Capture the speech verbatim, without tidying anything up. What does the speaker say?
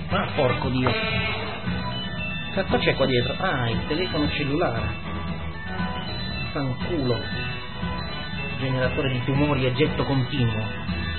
Ah, porco Dio. Cazzo c'è qua dietro? Ah, il telefono cellulare. Fanculo. Generatore di tumori a getto continuo.